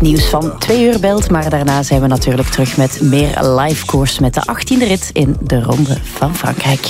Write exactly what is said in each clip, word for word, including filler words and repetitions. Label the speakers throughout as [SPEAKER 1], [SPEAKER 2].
[SPEAKER 1] Nieuws van twee uur belt, maar daarna zijn we natuurlijk terug met meer live koers met de achttiende rit in de Ronde van Frankrijk.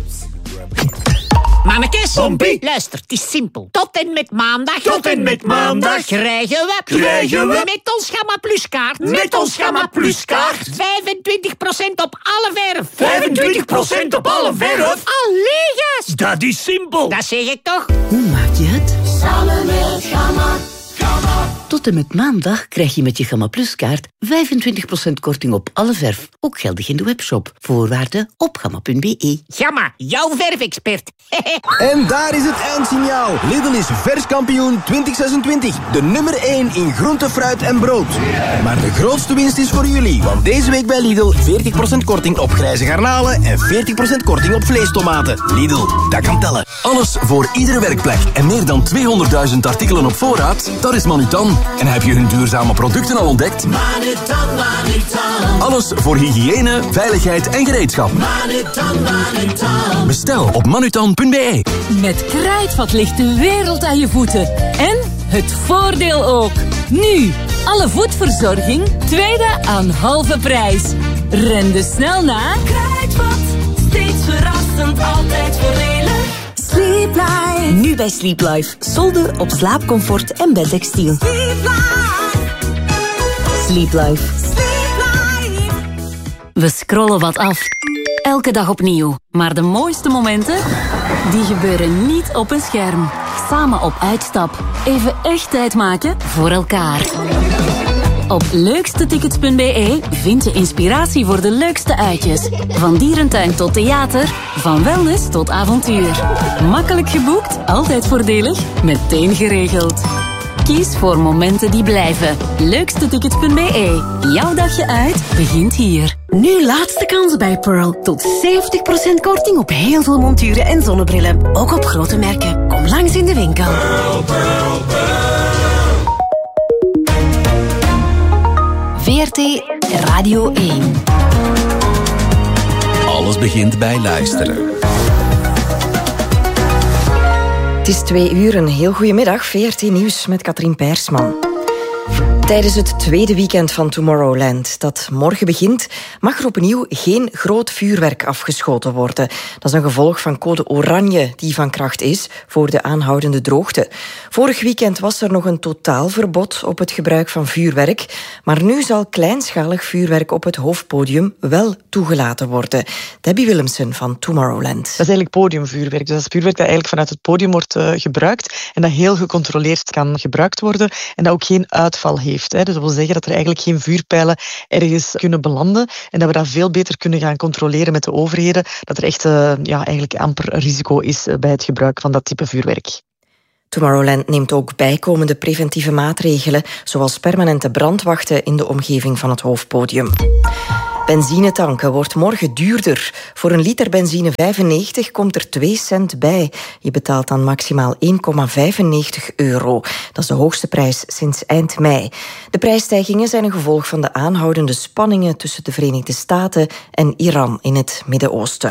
[SPEAKER 2] Mannekes,
[SPEAKER 3] Pompie.
[SPEAKER 2] luister, het is simpel. Tot en met maandag.
[SPEAKER 3] Tot en met maandag.
[SPEAKER 2] Krijgen we.
[SPEAKER 3] Krijgen we.
[SPEAKER 2] Met ons Gamma Plus kaart.
[SPEAKER 3] Met ons Gamma Plus kaart.
[SPEAKER 2] vijfentwintig procent op alle verf.
[SPEAKER 3] vijfentwintig procent op alle verf.
[SPEAKER 2] Allee, gast.
[SPEAKER 3] Dat is simpel.
[SPEAKER 2] Dat zeg ik toch?
[SPEAKER 4] Hoe maak je het?
[SPEAKER 5] Samen met Gamma.
[SPEAKER 4] Tot en met maandag krijg je met je Gamma Plus kaart vijfentwintig procent korting op alle verf. Ook geldig in de webshop. Voorwaarden op gamma punt be.
[SPEAKER 2] Gamma, jouw verfexpert.
[SPEAKER 6] En daar is het eindsignaal. Lidl is verskampioen twintig zesentwintig. De nummer één in groente, fruit en brood. Maar de grootste winst is voor jullie. Want deze week bij Lidl veertig procent korting op grijze garnalen en veertig procent korting op vleestomaten. Lidl, dat kan tellen.
[SPEAKER 7] Alles voor iedere werkplek en meer dan tweehonderdduizend artikelen op voorraad? Dat is Manutan. En heb je hun duurzame producten al ontdekt?
[SPEAKER 5] Manutan, Manutan.
[SPEAKER 7] Alles voor hygiëne, veiligheid en gereedschap.
[SPEAKER 5] Manutan, Manutan.
[SPEAKER 7] Bestel op manutan punt be.
[SPEAKER 8] Met Kruidvat ligt de wereld aan je voeten. En het voordeel ook. Nu, alle voetverzorging, tweede aan halve prijs. Ren dus snel naar Kruidvat. Steeds verrassend, altijd voordelig.
[SPEAKER 9] Sleep Life. Nu bij Sleep Life. Solden op slaapcomfort en bedtextiel.
[SPEAKER 5] Sleep Life.
[SPEAKER 9] Sleep Life.
[SPEAKER 5] Sleep Life.
[SPEAKER 8] We scrollen wat af. Elke dag opnieuw. Maar de mooiste momenten, die gebeuren niet op een scherm. Samen op uitstap. Even echt tijd maken voor elkaar. Op leukstetickets punt be vind je inspiratie voor de leukste uitjes. Van dierentuin tot theater, van wellness tot avontuur. Makkelijk geboekt, altijd voordelig, meteen geregeld. Kies voor momenten die blijven. leukstetickets punt be. Jouw dagje uit begint hier.
[SPEAKER 9] Nu laatste kans bij Pearl. Tot zeventig procent korting op heel veel monturen en zonnebrillen. Ook op grote merken. Kom langs in de winkel.
[SPEAKER 5] Pearl, Pearl, Pearl.
[SPEAKER 1] V R T Radio één.
[SPEAKER 7] Alles begint bij luisteren.
[SPEAKER 10] Het is twee uur, een heel goede middag. V R T Nieuws met Katrien Peirsman. Tijdens het tweede weekend van Tomorrowland, dat morgen begint, mag er opnieuw geen groot vuurwerk afgeschoten worden. Dat is een gevolg van code oranje die van kracht is voor de aanhoudende droogte. Vorig weekend was er nog een totaalverbod op het gebruik van vuurwerk, maar nu zal kleinschalig vuurwerk op het hoofdpodium wel toegelaten worden. Debbie Willemsen van Tomorrowland.
[SPEAKER 11] Dat is eigenlijk podiumvuurwerk. Dus dat is vuurwerk dat eigenlijk vanuit het podium wordt uh, gebruikt en dat heel gecontroleerd kan gebruikt worden en dat ook geen uitval heeft. Hè. Dus dat wil zeggen dat er eigenlijk geen vuurpijlen ergens kunnen belanden en dat we dat veel beter kunnen gaan controleren met de overheden, dat er echt uh, ja, eigenlijk amper risico is bij het gebruik van dat type vuurwerk.
[SPEAKER 10] Tomorrowland neemt ook bijkomende preventieve maatregelen, zoals permanente brandwachten in de omgeving van het hoofdpodium. Benzine tanken wordt morgen duurder. Voor een liter benzine vijfennegentig komt er twee cent bij. Je betaalt dan maximaal één komma vijfennegentig euro. Dat is de hoogste prijs sinds eind mei. De prijsstijgingen zijn een gevolg van de aanhoudende spanningen tussen de Verenigde Staten en Iran in het Midden-Oosten.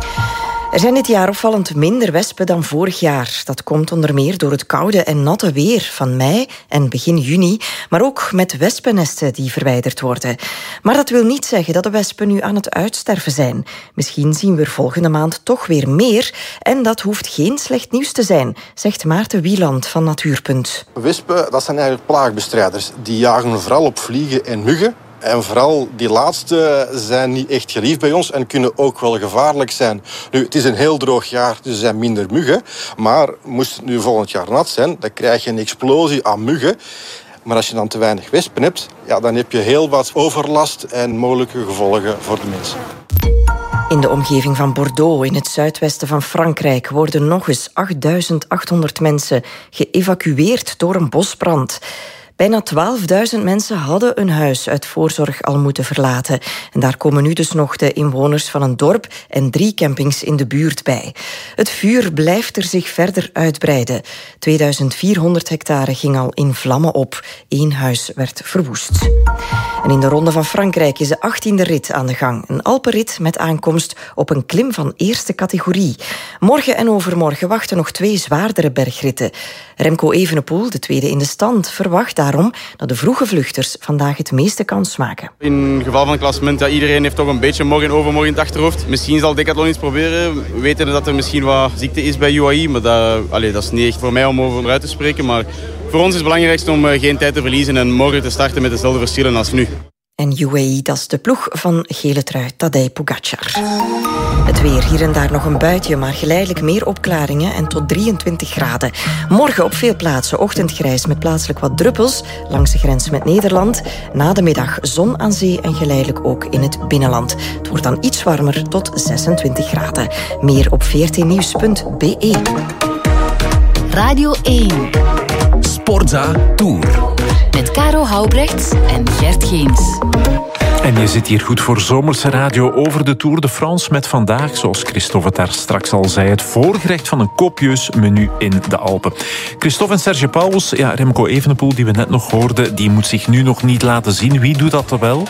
[SPEAKER 10] Er zijn dit jaar opvallend minder wespen dan vorig jaar. Dat komt onder meer door het koude en natte weer van mei en begin juni, maar ook met wespennesten die verwijderd worden. Maar dat wil niet zeggen dat de wespen nu aan het uitsterven zijn. Misschien zien we er volgende maand toch weer meer en dat hoeft geen slecht nieuws te zijn, zegt Maarten Wieland van Natuurpunt.
[SPEAKER 12] Wespen, dat zijn eigenlijk plaagbestrijders. Die jagen vooral op vliegen en muggen. En vooral die laatste zijn niet echt geliefd bij ons en kunnen ook wel gevaarlijk zijn. Nu, het is een heel droog jaar, dus er zijn minder muggen. Maar moest het nu volgend jaar nat zijn, dan krijg je een explosie aan muggen. Maar als je dan te weinig wespen hebt, ja, dan heb je heel wat overlast en mogelijke gevolgen voor de mensen.
[SPEAKER 10] In de omgeving van Bordeaux, in het zuidwesten van Frankrijk, worden nog eens achtduizend achthonderd mensen geëvacueerd door een bosbrand. Bijna twaalfduizend mensen hadden hun huis uit voorzorg al moeten verlaten. En daar komen nu dus nog de inwoners van een dorp en drie campings in de buurt bij. Het vuur blijft er zich verder uitbreiden. tweeduizend vierhonderd hectare ging al in vlammen op. Eén huis werd verwoest. En in de Ronde van Frankrijk is de achttiende rit aan de gang. Een Alpenrit met aankomst op een klim van eerste categorie. Morgen en overmorgen wachten nog twee zwaardere bergritten. Remco Evenepoel, de tweede in de stand, verwacht daar daarom dat de vroege vluchters vandaag het meeste kans maken.
[SPEAKER 13] In het geval van het klassement, ja, iedereen heeft toch een beetje morgen en overmorgen in het achterhoofd. Misschien zal Decathlon iets proberen. We weten dat er misschien wat ziekte is bij U A E, maar dat, allez, dat is niet echt voor mij om over uit te spreken. Maar voor ons is het belangrijkste om uh, geen tijd te verliezen en morgen te starten met dezelfde verschillen als nu.
[SPEAKER 10] En U A E, dat is de ploeg van gele trui Tadej Pogacar. Het weer, hier en daar nog een buitje, maar geleidelijk meer opklaringen en tot drieëntwintig graden. Morgen op veel plaatsen ochtendgrijs met plaatselijk wat druppels langs de grens met Nederland. Na de middag zon aan zee en geleidelijk ook in het binnenland. Het wordt dan iets warmer tot zesentwintig graden. Meer op veertien nieuws punt b e.
[SPEAKER 8] Radio één.
[SPEAKER 7] Sportza Tour.
[SPEAKER 8] Met Caro Houbrechts en Gert Geens.
[SPEAKER 14] En je zit hier goed voor zomerse radio over de Tour de France met vandaag, zoals Christophe het daar straks al zei, het voorgerecht van een copieus menu in de Alpen. Christophe en Serge Pauwels, ja, Remco Evenepoel, die we net nog hoorden, die moet zich nu nog niet laten zien. Wie doet dat er wel?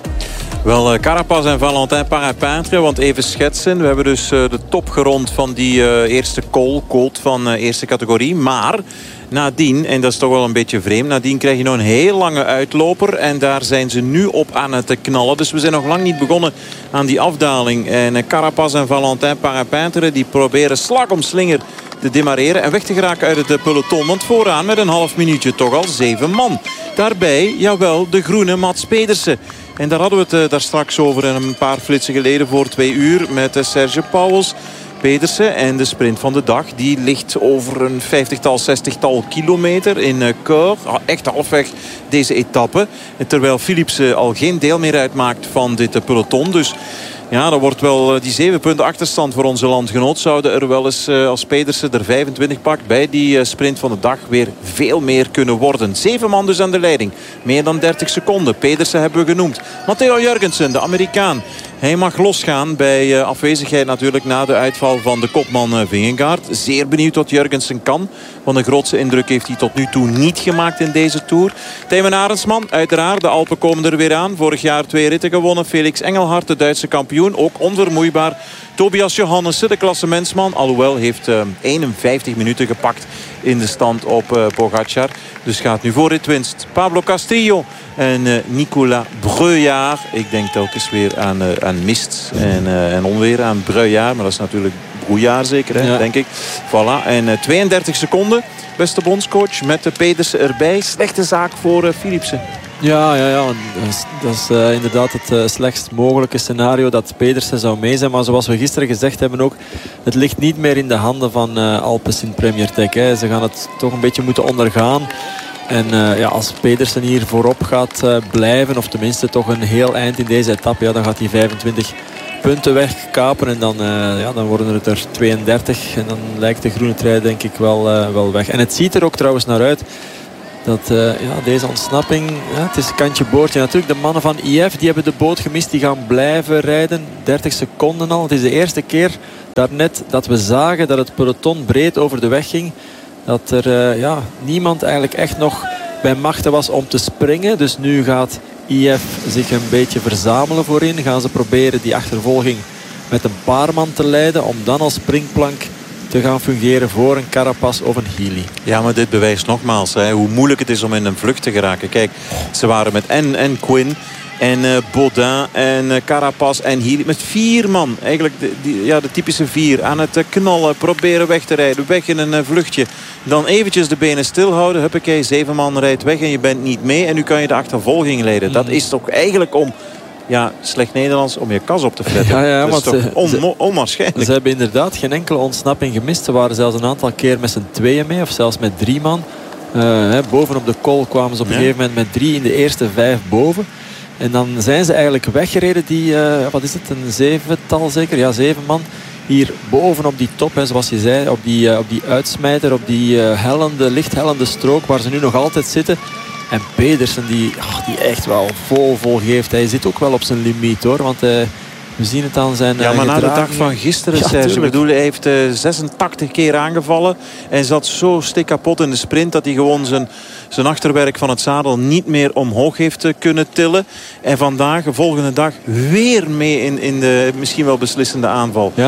[SPEAKER 15] Wel, Carapaz en Valentin Parapintre, want even schetsen. We hebben dus uh, de top gerond van die uh, eerste col, colt van uh, eerste categorie. Maar nadien, en dat is toch wel een beetje vreemd, nadien krijg je nog een heel lange uitloper. En daar zijn ze nu op aan het knallen. Dus we zijn nog lang niet begonnen aan die afdaling. En uh, Carapaz en Valentin Parapintre, die proberen slag om slinger te demareren en weg te geraken uit het peloton. Want vooraan met een half minuutje toch al zeven man. Daarbij, jawel, de groene Mats Pedersen. En daar hadden we het uh, daar straks over een paar flitsen geleden voor twee uur met uh, Serge Pauwels. Pedersen en de sprint van de dag. Die ligt over een vijftigtal, zestigtal kilometer in uh, Keur. Echt halfweg deze etappe. En terwijl Philipsen al geen deel meer uitmaakt van dit uh, peloton. Dus ja, dat wordt wel uh, die zeven punten achterstand voor onze landgenoot. Zouden er wel eens, uh, als Pedersen er vijfentwintig pakt bij die uh, sprint van de dag, weer veel meer kunnen worden. Zeven man dus aan de leiding. Meer dan dertig seconden. Pedersen hebben we genoemd. Matteo Jurgensen, de Amerikaan. Hij mag losgaan bij uh, afwezigheid natuurlijk na de uitval van de kopman uh, Vingegaard. Zeer benieuwd wat Jurgensen kan. Want een grootste indruk heeft hij tot nu toe niet gemaakt in deze Tour. Tijmen Arendsman, uiteraard. De Alpen komen er weer aan. Vorig jaar twee ritten gewonnen. Felix Engelhard, de Duitse kampioen. Ook onvermoeibaar. Tobias Johannessen, de klassementsman. Alhoewel, heeft uh, eenenvijftig minuten gepakt in de stand op uh, Pogacar. Dus gaat nu voor ritwinst. Pablo Castillo en uh, Nicolas Breuillard. Ik denk telkens weer aan, uh, aan mist en, uh, en onweer. Aan Breuillard, maar dat is natuurlijk Brouillard zeker, hè, ja. denk ik. Voilà. En uh, tweeëndertig seconden, beste bondscoach, met de Pedersen erbij. Slechte zaak voor uh, Philipsen.
[SPEAKER 16] Ja, ja, ja. Dat is, dat is uh, inderdaad het uh, slechtst mogelijke scenario dat Pedersen zou mee zijn. Maar zoals we gisteren gezegd hebben ook, het ligt niet meer in de handen van uh, Alpes in Premier Tech. Hè. Ze gaan het toch een beetje moeten ondergaan. En uh, ja, als Pedersen hier voorop gaat uh, blijven, of tenminste toch een heel eind in deze etappe, ja, dan gaat hij vijfentwintig punten wegkapen. En dan, uh, ja, dan worden het er tweeëndertig. En dan lijkt de groene trui denk ik wel, uh, wel weg. En het ziet er ook trouwens naar uit dat uh, ja, deze ontsnapping, ja, het is kantje boordje. Natuurlijk, de mannen van I F die hebben de boot gemist. Die gaan blijven rijden. dertig seconden al. Het is de eerste keer daarnet dat we zagen dat het peloton breed over de weg ging. Dat er uh, ja, niemand eigenlijk echt nog bij machten was om te springen. Dus nu gaat I F zich een beetje verzamelen voorin. Gaan ze proberen die achtervolging met een paar man te leiden. Om dan als springplank te gaan fungeren voor een Carapaz of een Healy.
[SPEAKER 15] Ja, maar dit bewijst nogmaals hè, hoe moeilijk het is om in een vlucht te geraken. Kijk, ze waren met en, en Quinn en uh, Baudin en uh, Carapaz en Healy. Met vier man. Eigenlijk de, die, ja, de typische vier. Aan het uh, knallen, proberen weg te rijden. Weg in een uh, vluchtje. Dan eventjes de benen stilhouden. Huppakee, zeven man rijdt weg en je bent niet mee. En nu kan je de achtervolging leiden. Mm. Dat is toch eigenlijk om... Ja, slecht Nederlands om je kas op te fretten. Ja, ja, dat is toch on- onwaarschijnlijk.
[SPEAKER 16] Ze hebben inderdaad geen enkele ontsnapping gemist. Ze waren zelfs een aantal keer met z'n tweeën mee. Of zelfs met drie man. Uh, hè, bovenop de col kwamen ze op een ja. gegeven moment met drie in de eerste vijf boven. En dan zijn ze eigenlijk weggereden. Die, uh, wat is het, een zevental zeker? Ja, zeven man. Hier bovenop die top, hè, zoals je zei. Op die, uh, op die uitsmijter, op die uh, hellende, licht hellende strook. Waar ze nu nog altijd zitten. En Pedersen die, oh, die echt wel vol vol geeft. Hij zit ook wel op zijn limiet hoor. Want uh, we zien het aan zijn
[SPEAKER 15] Ja, maar
[SPEAKER 16] uh,
[SPEAKER 15] na de dag van gisteren, ja, Serge. Ik bedoel, hij heeft uh, zesentachtig keer aangevallen. En zat zo stik kapot in de sprint dat hij gewoon zijn, zijn achterwerk van het zadel niet meer omhoog heeft uh, kunnen tillen. En vandaag, de volgende dag, weer mee in, in de misschien wel beslissende aanval.
[SPEAKER 16] Ja.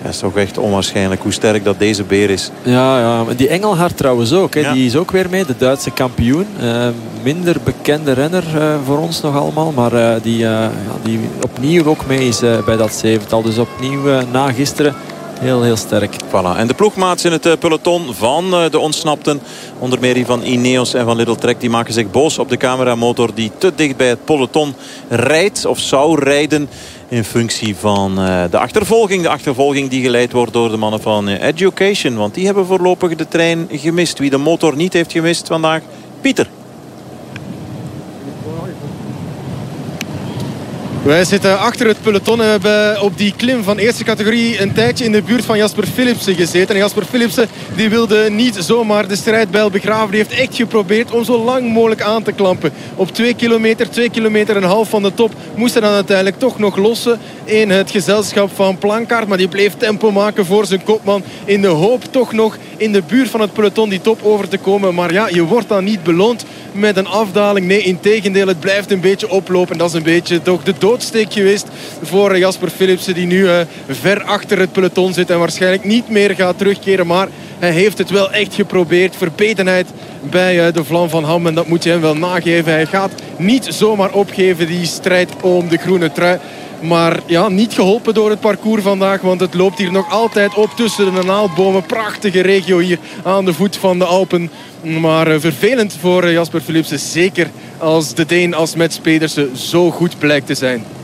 [SPEAKER 15] Het is toch echt onwaarschijnlijk hoe sterk dat deze beer is.
[SPEAKER 16] Ja, ja. Die Engelhard trouwens ook. Hè. Ja. Die is ook weer mee, de Duitse kampioen. Uh, minder bekende renner uh, voor ons nog allemaal. Maar uh, die, uh, ja, die opnieuw ook mee is uh, bij dat zevental. Dus opnieuw uh, na gisteren heel, heel sterk.
[SPEAKER 15] Voilà. En de ploegmaats in het uh, peloton van uh, de ontsnapten. Onder meer die van Ineos en van Little Trek. Die maken zich boos op de cameramotor die te dicht bij het peloton rijdt. Of zou rijden. In functie van uh, de achtervolging. De achtervolging die geleid wordt door de mannen van uh, Education. Want die hebben voorlopig de trein gemist. Wie de motor niet heeft gemist vandaag, Pieter.
[SPEAKER 17] Wij zitten achter het peloton en we hebben op die klim van eerste categorie een tijdje in de buurt van Jasper Philipsen gezeten. En Jasper Philipsen die wilde niet zomaar de strijdbijl begraven. Die heeft echt geprobeerd om zo lang mogelijk aan te klampen. Op twee kilometer, twee kilometer en een half van de top moest hij dan uiteindelijk toch nog lossen in het gezelschap van Plankaart. Maar die bleef tempo maken voor zijn kopman in de hoop toch nog in de buurt van het peloton die top over te komen. Maar ja, je wordt dan niet beloond met een afdaling. Nee, integendeel, het blijft een beetje oplopen. Dat is een beetje toch de doodsteek geweest voor Jasper Philipsen, die nu uh, ver achter het peloton zit en waarschijnlijk niet meer gaat terugkeren. Maar hij heeft het wel echt geprobeerd. Verbetenheid bij uh, de Vlam van Ham. En dat moet je hem wel nageven. Hij gaat niet zomaar opgeven, die strijd om de groene trui. Maar ja, niet geholpen door het parcours vandaag. Want het loopt hier nog altijd op tussen de naaldbomen. Prachtige regio hier aan de voet van de Alpen. Maar uh, vervelend voor uh, Jasper Philipsen. Zeker als de Deen als Mats Pedersen zo goed blijkt te zijn.